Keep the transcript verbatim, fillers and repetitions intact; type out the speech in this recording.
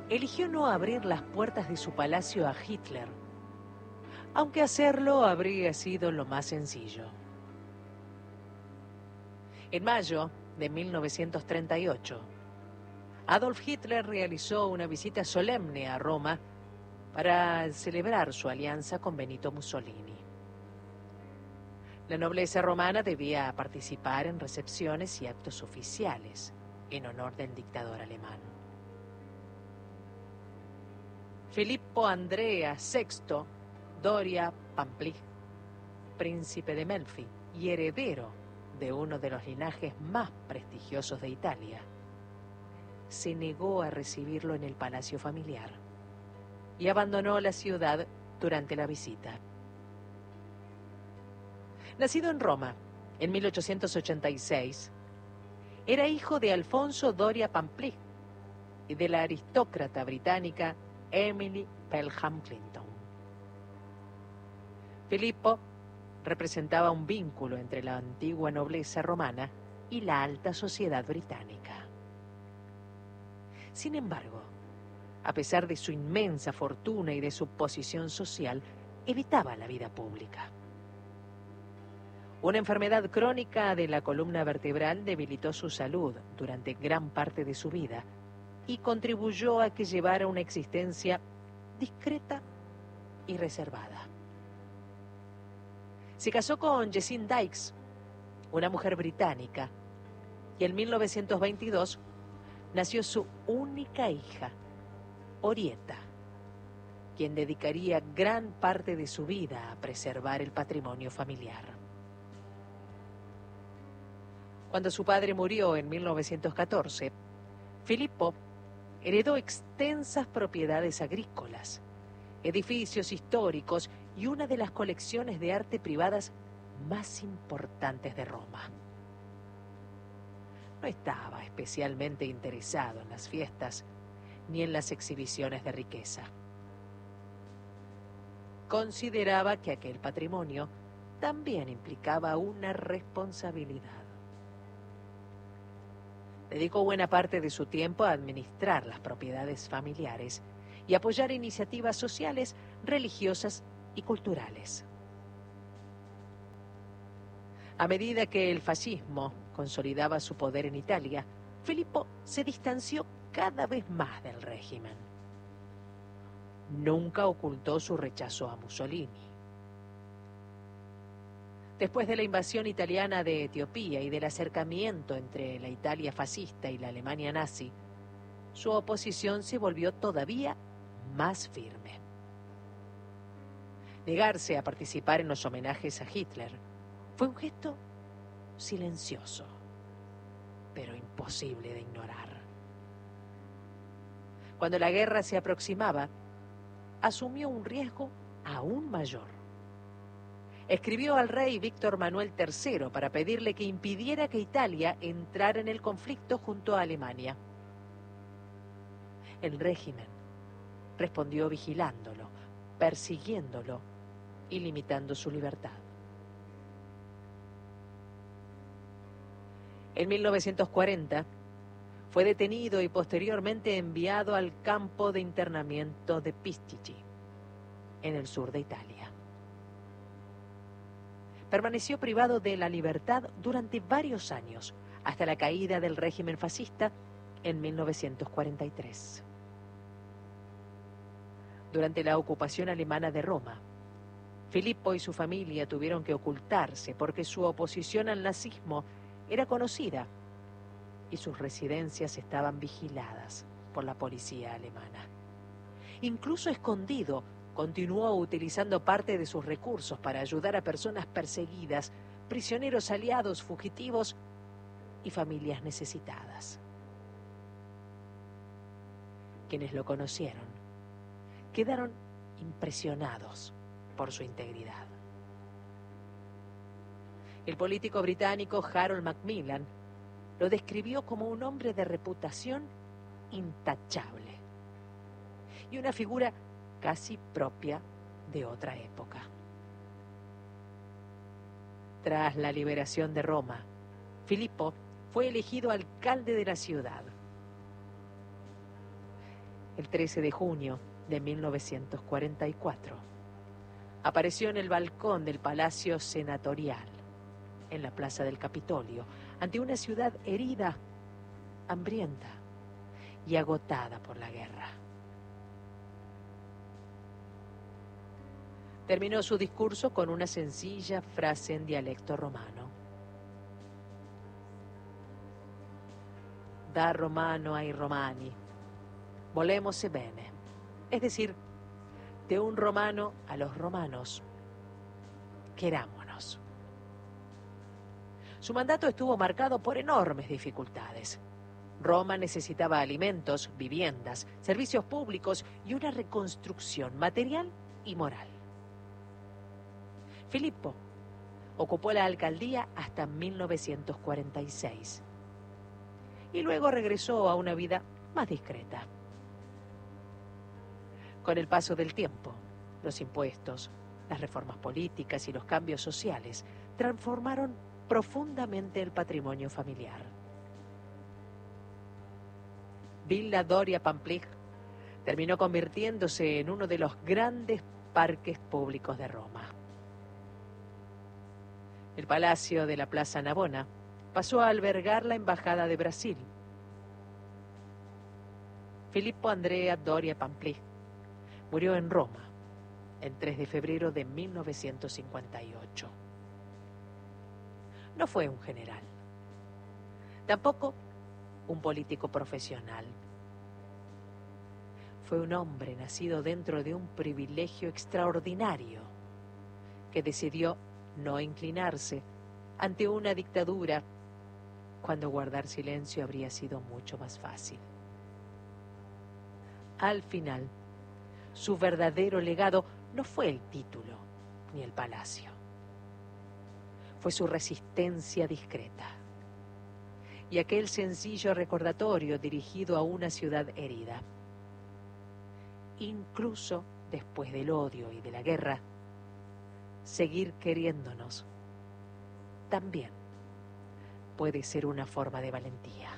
eligió no abrir las puertas de su palacio a Hitler, aunque hacerlo habría sido lo más sencillo. En mayo de mil novecientos treinta y ocho, Adolf Hitler realizó una visita solemne a Roma para celebrar su alianza con Benito Mussolini. La nobleza romana debía participar en recepciones y actos oficiales en honor del dictador alemán. Filippo Andrea sexto Doria Pamphili, príncipe de Melfi y heredero de uno de los linajes más prestigiosos de Italia, se negó a recibirlo en el palacio familiar y abandonó la ciudad durante la visita. Nacido en Roma en mil ochocientos ochenta y seis, era hijo de Alfonso Doria Pamphili y de la aristócrata británica Emily Pelham Clinton. Filippo representaba un vínculo entre la antigua nobleza romana y la alta sociedad británica. Sin embargo, a pesar de su inmensa fortuna y de su posición social, evitaba la vida pública. Una enfermedad crónica de la columna vertebral debilitó su salud durante gran parte de su vida y contribuyó a que llevara una existencia discreta y reservada. Se casó con Jessine Dykes, una mujer británica, y en mil novecientos veintidós nació su única hija, Orietta, quien dedicaría gran parte de su vida a preservar el patrimonio familiar. Cuando su padre murió en mil novecientos catorce, Filippo heredó extensas propiedades agrícolas, edificios históricos y una de las colecciones de arte privadas más importantes de Roma. No estaba especialmente interesado en las fiestas ni en las exhibiciones de riqueza. Consideraba que aquel patrimonio también implicaba una responsabilidad. Dedicó buena parte de su tiempo a administrar las propiedades familiares y apoyar iniciativas sociales, religiosas y culturales. A medida que el fascismo consolidaba su poder en Italia, Filippo se distanció cada vez más del régimen. Nunca ocultó su rechazo a Mussolini. Después de la invasión italiana de Etiopía y del acercamiento entre la Italia fascista y la Alemania nazi, su oposición se volvió todavía más firme. Negarse a participar en los homenajes a Hitler fue un gesto silencioso, pero imposible de ignorar. Cuando la guerra se aproximaba, asumió un riesgo aún mayor. Escribió al rey Víctor Manuel tercero para pedirle que impidiera que Italia entrara en el conflicto junto a Alemania. El régimen respondió vigilándolo, persiguiéndolo y limitando su libertad. En mil novecientos cuarenta fue detenido y posteriormente enviado al campo de internamiento de Pistici, en el sur de Italia. Permaneció privado de la libertad durante varios años, hasta la caída del régimen fascista en mil novecientos cuarenta y tres. Durante la ocupación alemana de Roma, Filippo y su familia tuvieron que ocultarse porque su oposición al nazismo era conocida y sus residencias estaban vigiladas por la policía alemana. Incluso escondido, continuó utilizando parte de sus recursos para ayudar a personas perseguidas, prisioneros aliados fugitivos y familias necesitadas. Quienes lo conocieron quedaron impresionados por su integridad. El político británico Harold Macmillan lo describió como un hombre de reputación intachable y una figura casi propia de otra época. Tras la liberación de Roma, Filippo fue elegido alcalde de la ciudad. el trece de junio de mil novecientos cuarenta y cuatro. Apareció en el balcón del Palacio Senatorial, en la Plaza del Capitolio, ante una ciudad herida, hambrienta y agotada por la guerra. Terminó su discurso con una sencilla frase en dialecto romano. Da romano ai romani, volemos bene. Es decir, de un romano a los romanos, querámonos. Su mandato estuvo marcado por enormes dificultades. Roma necesitaba alimentos, viviendas, servicios públicos y una reconstrucción material y moral. Filippo ocupó la alcaldía hasta mil novecientos cuarenta y seis y luego regresó a una vida más discreta. Con el paso del tiempo, los impuestos, las reformas políticas y los cambios sociales transformaron profundamente el patrimonio familiar. Villa Doria Pamphilj terminó convirtiéndose en uno de los grandes parques públicos de Roma. El Palacio de la Plaza Navona pasó a albergar la Embajada de Brasil. Filippo Andrea Doria Pamphilj murió en Roma el tres de febrero de mil novecientos cincuenta y ocho. No fue un general, tampoco un político profesional. Fue un hombre nacido dentro de un privilegio extraordinario que decidió no inclinarse ante una dictadura cuando guardar silencio habría sido mucho más fácil. Al final, su verdadero legado no fue el título ni el palacio. Fue su resistencia discreta y aquel sencillo recordatorio dirigido a una ciudad herida. Incluso después del odio y de la guerra, seguir queriéndonos también puede ser una forma de valentía.